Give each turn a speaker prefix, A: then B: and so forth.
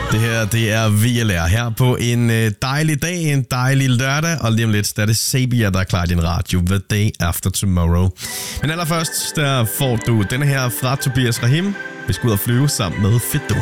A: Det her, det er VLR her på en dejlig dag, en dejlig lørdag, og lige om lidt, der er det Sabia, der er klar i din radio, The Day After Tomorrow. Men allerførst, der får du denne her fra Tobias Rahim. Vi skal ud og flyve sammen med Fedt.